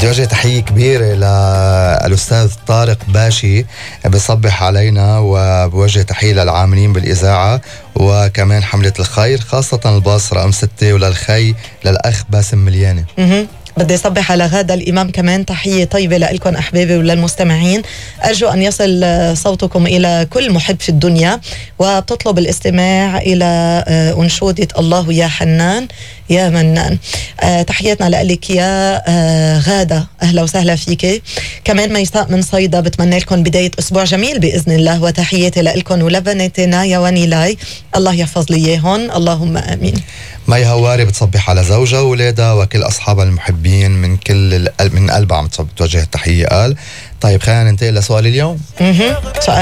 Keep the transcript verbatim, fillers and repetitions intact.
بدي وجه تحية كبيرة للأستاذ طارق باشي بصبح علينا، وبوجه تحية للعاملين بالإذاعة وكمان حملة الخير، خاصة الباص رقم ستة، وللخي للأخ باسم مليانة. بدي صبح على غادة الإمام كمان، تحية طيبة لكم أحبابي وللمستمعين. أرجو أن يصل صوتكم إلى كل محب في الدنيا، وبتطلب الاستماع إلى أنشودة الله يا حنان يا منان. تحياتنا لك يا غادة، أهلا وسهلا فيك. كمان ميساء من صيدا بتمنى لكم بداية أسبوع جميل بإذن الله، وتحياتي لكم ولبناتنا يا ونيلاي، الله يحفظ لي إياهم اللهم آمين. مي هواري بتصبح على زوجها وولادها وكل أصحابها المحبين من كل من قلبها عم توجه التحية. قال طيب خلينا ننتقل لسؤال اليوم. اها سؤال